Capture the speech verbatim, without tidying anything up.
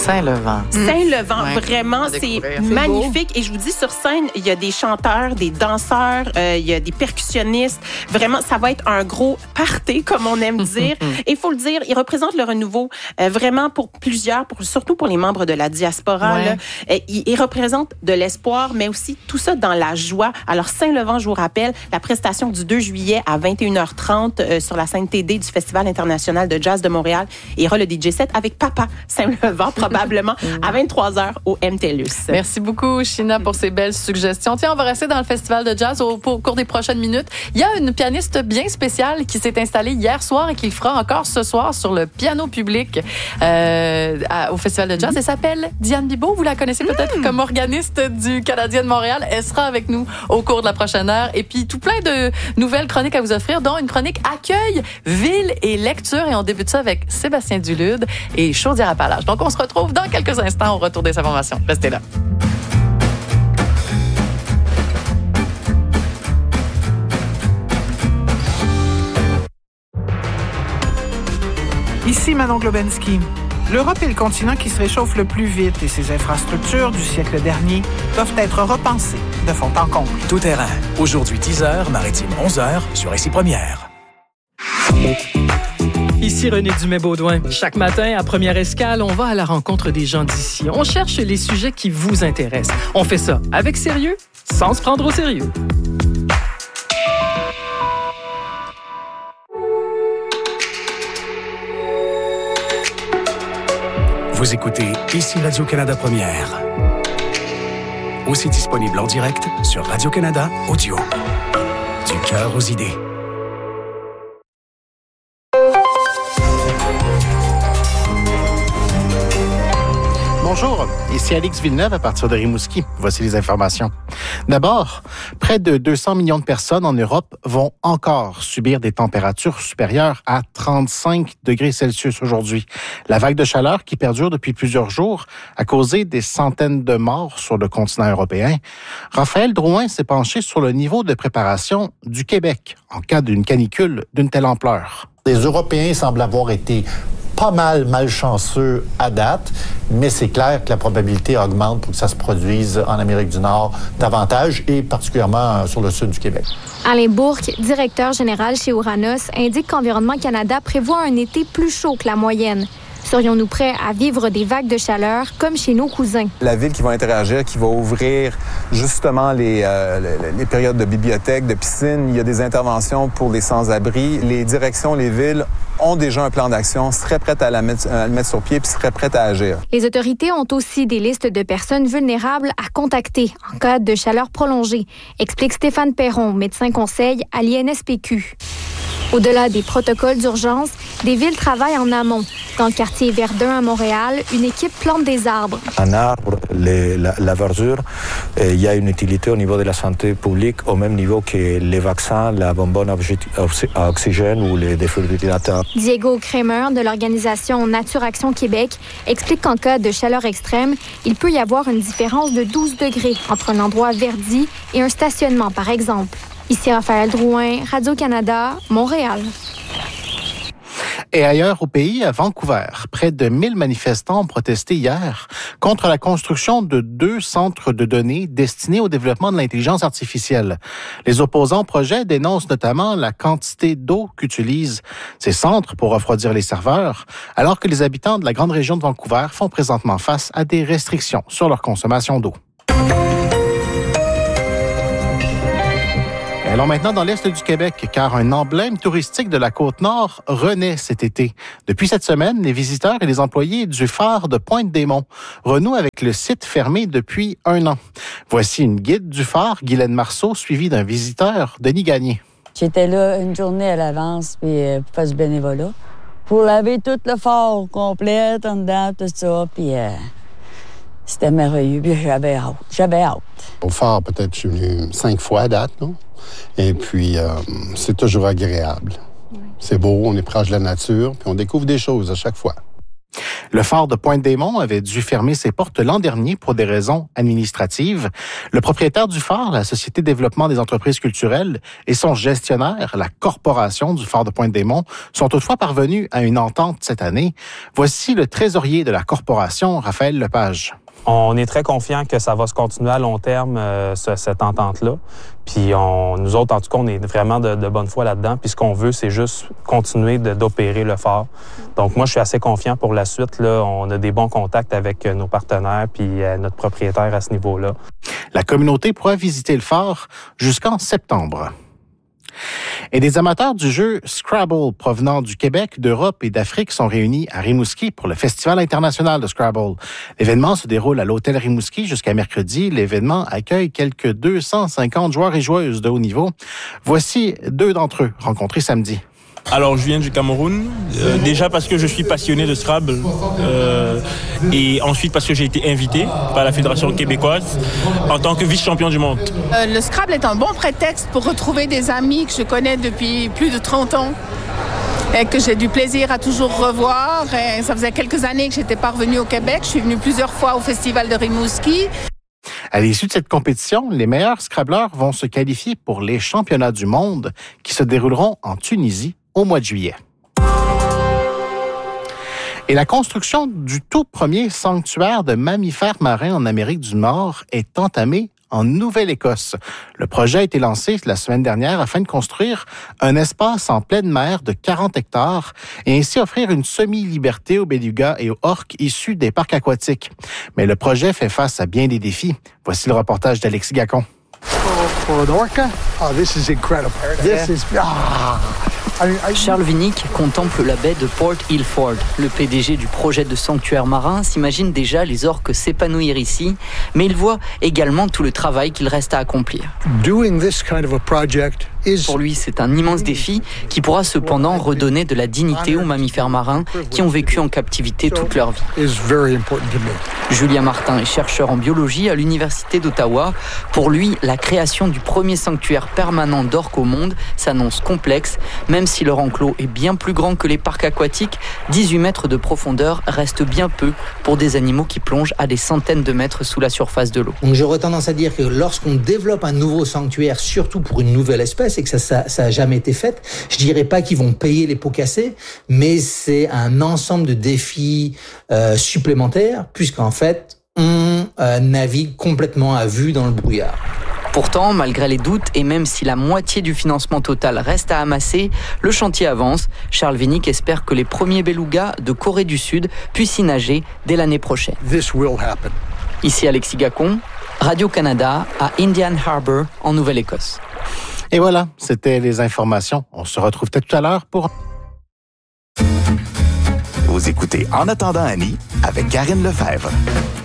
Saint-Levant. Saint-Levant, Ouais. vraiment, c'est magnifique. Et je vous dis, sur scène, il y a des chanteurs, des danseurs, euh, il y a des percussionnistes. Vraiment, ça va être un gros party, comme on aime dire. Et il faut le dire, il représente le renouveau euh, vraiment pour plusieurs, pour, surtout pour les membres de la diaspora. Ouais. Là. Euh, il, il représente de l'espoir, mais aussi tout ça dans la joie. Alors, Saint-Levant, je vous rappelle, la prestation du deux juillet à vingt et une heures trente euh, sur la scène T D du Festival international de jazz de Montréal. Et il y aura le D J set avec Papa Saint-Levant, probablement à vingt-trois heures au M T L U S. Merci beaucoup, Sheena, pour ces belles suggestions. Tiens, on va rester dans le festival de jazz au, au cours des prochaines minutes. Il y a une pianiste bien spéciale qui s'est installée hier soir et qui le fera encore ce soir sur le piano public euh, à, au festival de jazz. Elle s'appelle Diane Bibeau. Vous la connaissez peut-être mm. comme organiste du Canadien de Montréal. Elle sera avec nous au cours de la prochaine heure. Et puis, tout plein de nouvelles chroniques à vous offrir, dont une chronique accueil, ville et lecture. Et on débute ça avec Sébastien Dulude et Chaudière-Appalaches. Donc, on se retrouve dans quelques instants au retour des informations. Restez là. Ici Manon Globensky. L'Europe est le continent qui se réchauffe le plus vite et ses infrastructures du siècle dernier doivent être repensées de fond en comble. Tout terrain. Aujourd'hui dix heures, maritime onze heures sur Ici Première. Ici René Dumais-Baudouin. Chaque matin, à Première Escale, on va à la rencontre des gens d'ici. On cherche les sujets qui vous intéressent. On fait ça avec sérieux, sans se prendre au sérieux. Vous écoutez Ici Radio-Canada Première. Aussi disponible en direct sur Radio-Canada Audio. Du cœur aux idées. Bonjour, ici Alix Villeneuve à partir de Rimouski. Voici les informations. D'abord, près de deux cents millions de personnes en Europe vont encore subir des températures supérieures à trente-cinq degrés Celsius aujourd'hui. La vague de chaleur qui perdure depuis plusieurs jours a causé des centaines de morts sur le continent européen. Raphaël Drouin s'est penché sur le niveau de préparation du Québec en cas d'une canicule d'une telle ampleur. Les Européens semblent avoir été pas mal malchanceux à date, mais c'est clair que la probabilité augmente pour que ça se produise en Amérique du Nord davantage et particulièrement sur le sud du Québec. Alain Bourque, directeur général chez Ouranos, indique qu'Environnement Canada prévoit un été plus chaud que la moyenne. Serions-nous prêts à vivre des vagues de chaleur comme chez nos cousins? La ville qui va interagir, qui va ouvrir justement les, euh, les, les périodes de bibliothèques, de piscines, il y a des interventions pour les sans-abri. Les directions, les villes ont déjà un plan d'action, seraient prêtes à, la mettre, à le mettre sur pied puis seraient prêtes à agir. Les autorités ont aussi des listes de personnes vulnérables à contacter en cas de chaleur prolongée, explique Stéphane Perron, médecin conseil à l'I N S P Q. Au-delà des protocoles d'urgence, des villes travaillent en amont. Dans le quartier Verdun à Montréal, une équipe plante des arbres. Un arbre, les, la, la verdure, il euh, y a une utilité au niveau de la santé publique au même niveau que les vaccins, la bonbonne à oxygène ou les défibrillateurs. Diego Kramer de l'organisation Nature Action Québec explique qu'en cas de chaleur extrême, il peut y avoir une différence de douze degrés entre un endroit verdi et un stationnement, par exemple. Ici Raphaël Drouin, Radio-Canada, Montréal. Et ailleurs au pays, à Vancouver, près de mille manifestants ont protesté hier contre la construction de deux centres de données destinés au développement de l'intelligence artificielle. Les opposants au projet dénoncent notamment la quantité d'eau qu'utilisent ces centres pour refroidir les serveurs, alors que les habitants de la grande région de Vancouver font présentement face à des restrictions sur leur consommation d'eau. Allons maintenant dans l'est du Québec, car un emblème touristique de la Côte-Nord renaît cet été. Depuis cette semaine, les visiteurs et les employés du phare de Pointe-des-Monts renouent avec le site fermé depuis un an. Voici une guide du phare, Guylaine Marceau, suivie d'un visiteur, Denis Gagné. J'étais là une journée à l'avance puis, euh, pour faire du bénévolat. Pour laver tout le phare au complet, en dedans, tout ça, puis euh, c'était merveilleux. Puis j'avais hâte, j'avais hâte. Au phare, peut-être, je suis venu cinq fois à date, non? Et puis, euh, c'est toujours agréable. Oui. C'est beau, on est proche de la nature, puis on découvre des choses à chaque fois. Le phare de Pointe-des-Monts avait dû fermer ses portes l'an dernier pour des raisons administratives. Le propriétaire du phare, la Société de développement des entreprises culturelles, et son gestionnaire, la Corporation du phare de Pointe-des-Monts, sont toutefois parvenus à une entente cette année. Voici le trésorier de la Corporation, Raphaël Lepage. On est très confiant que ça va se continuer à long terme, euh, ce, cette entente-là. Puis on, nous autres, en tout cas, on est vraiment de, de bonne foi là-dedans. Puis ce qu'on veut, c'est juste continuer de, d'opérer le phare. Donc moi, je suis assez confiant pour la suite. Là, on a des bons contacts avec nos partenaires puis euh, notre propriétaire à ce niveau-là. La communauté pourra visiter le phare jusqu'en septembre. Et des amateurs du jeu Scrabble provenant du Québec, d'Europe et d'Afrique sont réunis à Rimouski pour le Festival international de Scrabble. L'événement se déroule à l'hôtel Rimouski jusqu'à mercredi. L'événement accueille quelques deux cent cinquante joueurs et joueuses de haut niveau. Voici deux d'entre eux rencontrés samedi. Alors, je viens du Cameroun, euh, déjà parce que je suis passionné de Scrabble euh, et ensuite parce que j'ai été invité par la Fédération québécoise en tant que vice-champion du monde. Euh, le Scrabble est un bon prétexte pour retrouver des amis que je connais depuis plus de trente ans et que j'ai du plaisir à toujours revoir. Et ça faisait quelques années que j'étais pas revenue au Québec. Je suis venue plusieurs fois au Festival de Rimouski. À l'issue de cette compétition, les meilleurs Scrabbleurs vont se qualifier pour les championnats du monde qui se dérouleront en Tunisie au mois de juillet. Et la construction du tout premier sanctuaire de mammifères marins en Amérique du Nord est entamée en Nouvelle-Écosse. Le projet a été lancé la semaine dernière afin de construire un espace en pleine mer de quarante hectares et ainsi offrir une semi-liberté aux bélugas et aux orques issus des parcs aquatiques. Mais le projet fait face à bien des défis. Voici le reportage d'Alexis Gacon. For an orca, oh, this is incredible. This is ah. Charles Winnick contemple la baie de Port Ilford. Le P D G du projet de sanctuaire marin s'imagine déjà les orques s'épanouir ici, mais il voit également tout le travail qu'il reste à accomplir. Doing this kind of a project is... Pour lui, c'est un immense défi qui pourra cependant redonner de la dignité aux mammifères marins qui ont vécu en captivité toute leur vie. Julien Martin est chercheur en biologie à l'Université d'Ottawa. Pour lui, la création du premier sanctuaire permanent d'orques au monde s'annonce complexe, même si leur enclos est bien plus grand que les parcs aquatiques, dix-huit mètres de profondeur reste bien peu pour des animaux qui plongent à des centaines de mètres sous la surface de l'eau. Donc j'aurais tendance à dire que lorsqu'on développe un nouveau sanctuaire, surtout pour une nouvelle espèce, et que ça ça, ça a jamais été fait, je dirais pas qu'ils vont payer les pots cassés, mais c'est un ensemble de défis euh, supplémentaires, puisqu'en fait, on euh, navigue complètement à vue dans le brouillard. Pourtant, malgré les doutes et même si la moitié du financement total reste à amasser, le chantier avance. Charles Winnick espère que les premiers belugas de Corée du Sud puissent y nager dès l'année prochaine. This will happen. Ici Alexis Gacon, Radio-Canada à Indian Harbour, en Nouvelle-Écosse. Et voilà, c'était les informations. On se retrouve peut-être tout à l'heure pour... Vous écoutez En attendant Annie avec Karine Lefebvre.